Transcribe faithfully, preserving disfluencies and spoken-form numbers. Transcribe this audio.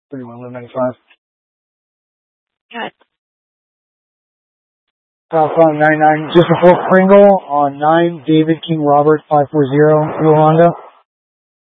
thirty-one eleven ninety-five. Good. Top on nine nine, just before Pringle on nine, David King Robert five four zero, Blue Honda.